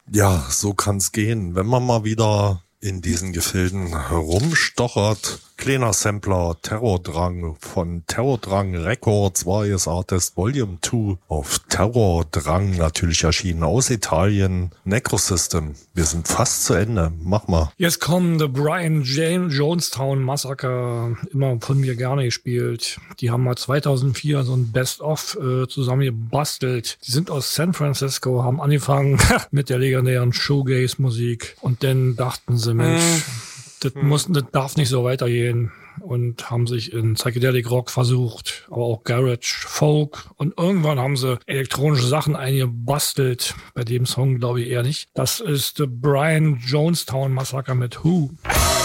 Ja, so kann's gehen, wenn man mal wieder in diesen Gefilden herumstochert. Kleiner Sampler, Terrordrang von Terrordrang Records, Various Artist Volume 2 auf Terrordrang, natürlich erschienen aus Italien. Necrosystem, wir sind fast zu Ende, mach mal. Jetzt kommen The Brian Jonestown Massacre, immer von mir gerne gespielt. Die haben mal 2004 so ein Best-of zusammen gebastelt. Die sind aus San Francisco, haben angefangen mit der legendären Shoegaze-Musik und dann dachten sie, Mensch, das darf nicht so weitergehen und haben sich in Psychedelic Rock versucht, aber auch Garage, Folk und irgendwann haben sie elektronische Sachen eingebastelt. Bei dem Song glaube ich eher nicht. Das ist The Brian Jonestown Massacre mit Who.